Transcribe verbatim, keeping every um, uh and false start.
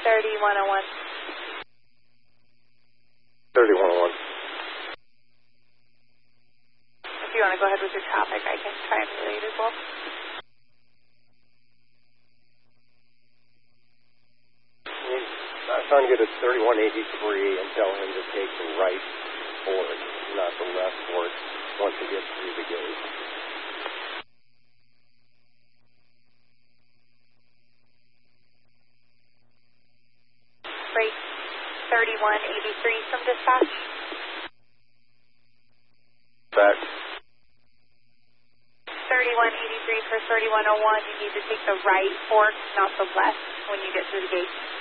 thirty-one oh one. thirty-one oh one. If you want to go ahead with your traffic, I can try and relate as well. I'm trying to get a thirty-one eighty-three and tell him to take the right fork, not the left fork, once he gets through the gate. Freight thirty-one eighty-three from dispatch. Back. thirty-one eighty-three for thirty-one oh one. You need to take the right fork, not the left, when you get through the gate.